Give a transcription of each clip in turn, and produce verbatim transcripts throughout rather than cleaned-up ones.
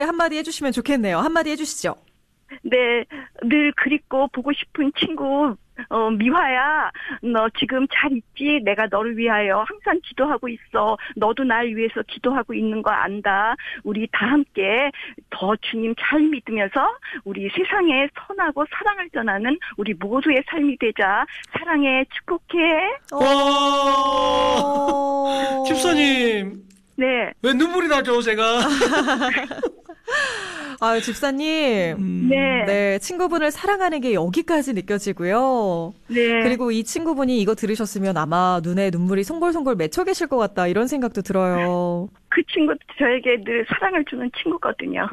한마디 해주시면 좋겠네요. 한마디 해주시죠. 네, 늘 그립고 보고 싶은 친구, 어, 미화야, 너 지금 잘 있지? 내가 너를 위하여 항상 기도하고 있어. 너도 날 위해서 기도하고 있는 거 안다. 우리 다 함께 더 주님 잘 믿으면서 우리 세상에 선하고 사랑을 전하는 우리 모두의 삶이 되자. 사랑해, 축복해. 와, 집사님. 네. 왜 눈물이 나죠, 제가? 아유, 집사님. 음. 네. 네, 친구분을 사랑하는 게 여기까지 느껴지고요. 네. 그리고 이 친구분이 이거 들으셨으면 아마 눈에 눈물이 송골송골 맺혀 계실 것 같다, 이런 생각도 들어요. 그 친구도 저에게 늘 사랑을 주는 친구거든요.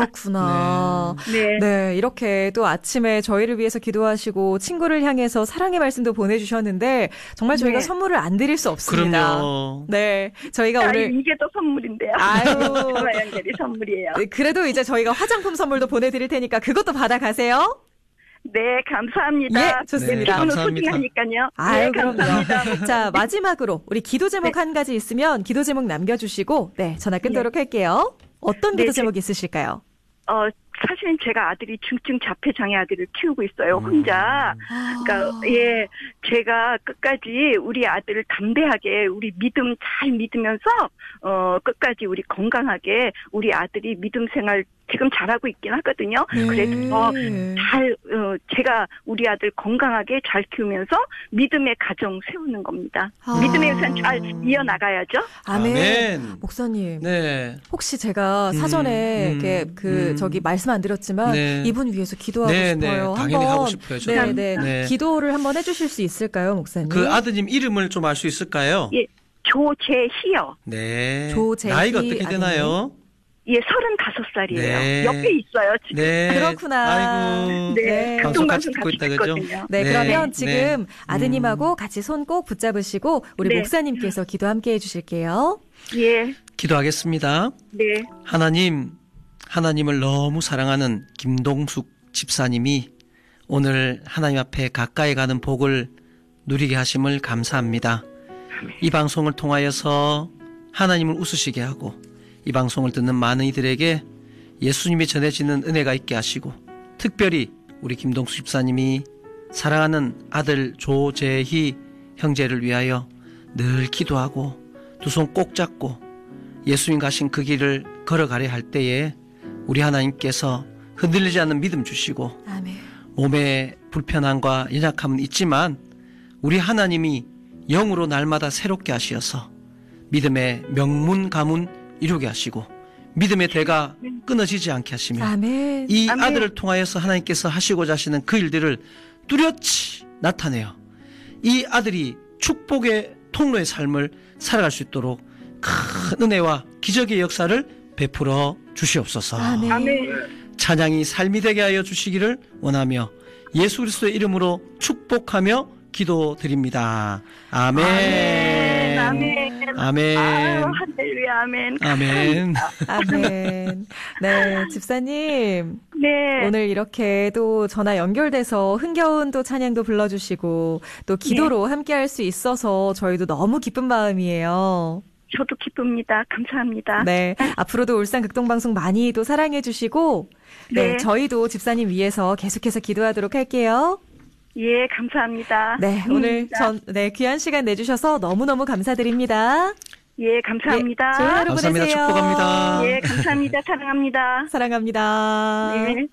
그렇구나. 네. 네, 이렇게 또 아침에 저희를 위해서 기도하시고 친구를 향해서 사랑의 말씀도 보내주셨는데 정말 저희가 네. 선물을 안 드릴 수 없습니다. 그럼요. 네, 저희가 아, 오늘 이게 또 선물인데요. 아유. 전화 연결이 선물이에요. 네, 그래도 이제 저희가 화장품 선물도 보내드릴 테니까 그것도 받아가세요. 네, 감사합니다. 예, 좋습니다. 네, 오늘 감사합니다. 소중하니까요. 아유, 네, 감사합니다. 그럼요. 자, 마지막으로 우리 기도 제목 네. 한 가지 있으면 기도 제목 남겨주시고, 네, 전화 끊도록 할게요. 어떤 네, 기도 제- 제목 있으실까요? 어, 사실은 제가 아들이 중증 자폐장애 아들을 키우고 있어요, 혼자. 그러니까, 예, 제가 끝까지 우리 아들을 담대하게, 우리 믿음 잘 믿으면서, 어, 끝까지 우리 건강하게, 우리 아들이 믿음 생활 지금 잘하고 있긴 하거든요. 네. 그래도 더 잘, 어, 제가 우리 아들 건강하게 잘 키우면서 믿음의 가정 세우는 겁니다. 아. 믿음의 우선 잘 이어나가야죠. 아멘. 아멘. 목사님. 네. 혹시 제가 사전에 음, 이렇게 그 음. 저기 말씀 안 드렸지만 네. 이분 위해서 기도하고 네, 네. 싶어요. 당연히 한번 하고 싶어요, 저도. 네, 네. 네. 기도를 한번 해주실 수 있을까요, 목사님? 그 아드님 이름을 좀 알 수 있을까요? 예, 조재희요. 네. 조재희 나이가 어떻게 아드님. 되나요? 예, 서른다섯 살이에요. 네. 옆에 있어요, 지금. 네. 그렇구나. 아이고. 네, 네. 방송 같이 극동방송 듣고 같이 있다, 그죠? 듣거든요. 네, 네, 그러면 네. 지금 아드님하고 같이 손 꼭 붙잡으시고 우리 네. 목사님께서 기도 함께 해주실게요. 예, 기도하겠습니다. 네, 하나님, 하나님을 너무 사랑하는 김동숙 집사님이 오늘 하나님 앞에 가까이 가는 복을 누리게 하심을 감사합니다. 이 방송을 통하여서 하나님을 웃으시게 하고 이 방송을 듣는 많은 이들에게 예수님이 전해지는 은혜가 있게 하시고 특별히 우리 김동숙 집사님이 사랑하는 아들 조재희 형제를 위하여 늘 기도하고 두 손 꼭 잡고 예수님 가신 그 길을 걸어가려 할 때에 우리 하나님께서 흔들리지 않는 믿음 주시고 아멘. 몸의 불편함과 연약함은 있지만 우리 하나님이 영으로 날마다 새롭게 하시어서 믿음의 명문 가문 이루게 하시고 믿음의 대가 끊어지지 않게 하시며 아멘. 이 아멘. 아들을 통하여서 하나님께서 하시고자 하시는 그 일들을 뚜렷이 나타내어 이 아들이 축복의 통로의 삶을 살아갈 수 있도록 큰 은혜와 기적의 역사를 베풀어 주시옵소서. 아멘. 아멘. 찬양이 삶이 되게 하여 주시기를 원하며 예수 그리스도의 이름으로 축복하며 기도드립니다. 아멘. 아멘. 아멘. 아멘. 아유, 할렐루야, 아멘. 아멘. 아멘. 네, 집사님. 네. 오늘 이렇게 또 전화 연결돼서 흥겨운 또 찬양도 불러주시고 또 기도로 함께 할 수 있어서 저희도 너무 기쁜 마음이에요. 저도 기쁩니다. 감사합니다. 네. 앞으로도 울산 극동방송 많이 또 사랑해 주시고 네, 네. 저희도 집사님 위해서 계속해서 기도하도록 할게요. 예, 감사합니다. 네, 오늘 감사합니다. 전, 네, 귀한 시간 내주셔서 너무너무 감사드립니다. 예, 감사합니다. 네, 좋은 하루 감사합니다. 보내세요. 축복합니다. 예, 감사합니다. 사랑합니다. 사랑합니다. 네.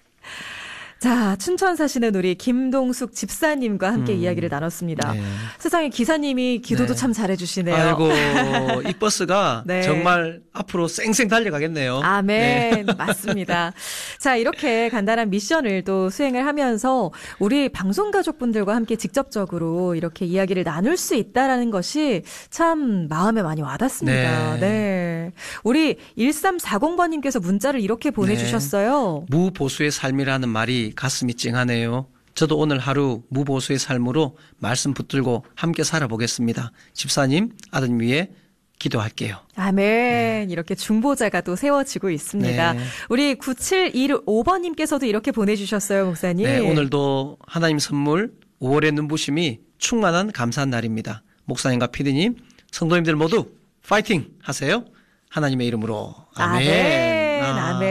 자, 춘천 사시는 우리 김동숙 집사님과 함께 음. 이야기를 나눴습니다. 네. 세상에 기사님이 기도도 네. 참 잘해주시네요. 아이고, 이 버스가 네. 정말 앞으로 쌩쌩 달려가겠네요. 아멘. 네. 맞습니다. 자, 이렇게 간단한 미션을 또 수행을 하면서 우리 방송 가족분들과 함께 직접적으로 이렇게 이야기를 나눌 수 있다라는 것이 참 마음에 많이 와닿습니다. 네. 네. 우리 일삼사공 번님께서 문자를 이렇게 보내주셨어요. 무보수의 삶이라는 말이 가슴이 찡하네요. 저도 오늘 하루 무보수의 삶으로 말씀 붙들고 함께 살아보겠습니다. 집사님, 아드님 위해 기도할게요. 아멘. 이렇게 중보자가 또 세워지고 있습니다. 네. 우리 구칠일오 번님께서도 이렇게 보내주셨어요, 목사님. 네, 오늘도 하나님 선물 오월의 눈부심이 충만한 감사한 날입니다. 목사님과 피디님, 성도님들 모두 파이팅 하세요. 하나님의 이름으로. 아멘. 아멘. 아. 아멘.